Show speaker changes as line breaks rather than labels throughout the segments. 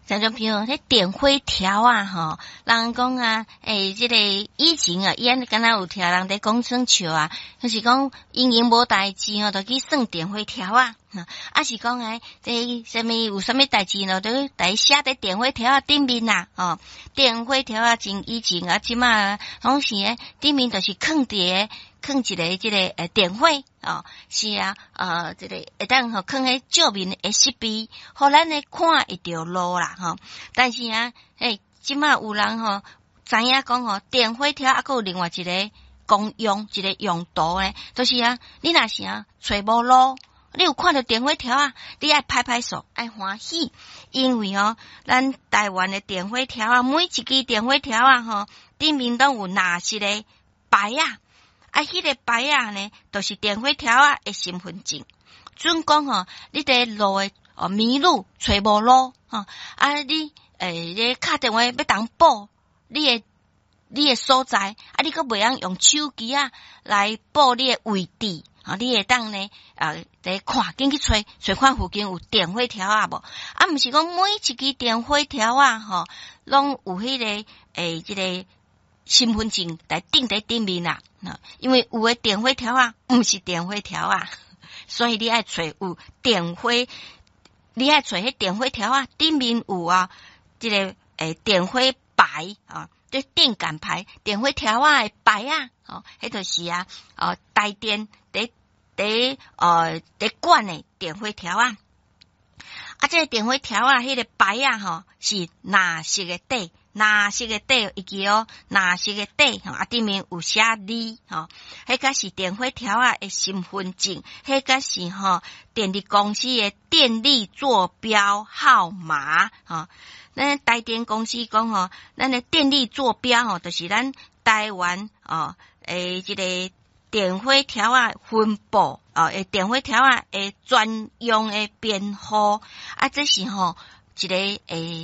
听众朋友，迄电火条啊，吼，人讲啊，这个以前啊，伊安敢若有听人伫讲算笑啊，就是讲因无代志吼，就去算电火条啊，是讲这什么有什么代志呢？都来写在电火条啊顶面啦，电火条啊，真以前啊，即马拢是顶面就是放一个这个电火是啊，这个会当放喺照明会熄灭，互咱呢看会着路啦但是即马有人知影讲电火条还有另外一个功用，一个用途呢，就是你若是找无路，你有看到电火条你爱拍拍手，爱欢喜，因为咱台湾的电火条每一支电火条顶面都有哪些个牌迄个牌呢，就是电火条的身份证。准讲你伫路的迷路，找无路你咧敲电话要当报你的所在你阁袂晓用手机来报你的位置你会当呢来看紧去找看附近有电火条无毋是讲每一支电火条拢有迄个这个身份证来钉在顶面因为有的电火条毋是电火条所以你爱找有电火，你爱找迄电火条顶面有这个电火牌这电杆牌电火条的牌迄就是台电伫管的电火条这个电火条迄个牌是哪色的底，哪色的底伊叫哪色的底顶面有写字迄个是电火条的身份证，迄个是电力公司的电力坐标号码咱台电公司讲咱的电力坐标就是咱台湾这个电火条分布电火条专用的编号这是一个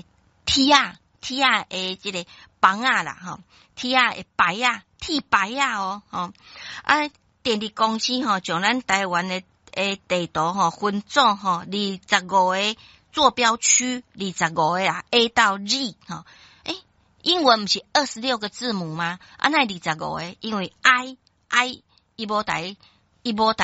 T 的这个榜啦T 的牌T 牌电力公司将咱台湾的地图分组25个坐标区25个A 到 Z英文不是26个字母吗？那25个，因为 I 伊无台